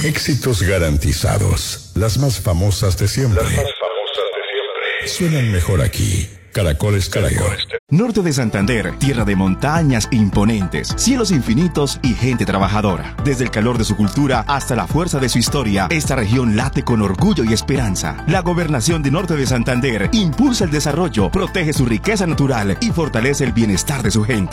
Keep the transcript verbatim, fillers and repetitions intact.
Éxitos garantizados. Las más famosas de siempre. Las más famosas de siempre. Suenan mejor aquí. Caracol Estéreo. Norte de Santander, tierra de montañas imponentes, cielos infinitos y gente trabajadora. Desde el calor de su cultura hasta la fuerza de su historia, esta región late con orgullo y esperanza. La gobernación de Norte de Santander impulsa el desarrollo, protege su riqueza natural y fortalece el bienestar de su gente.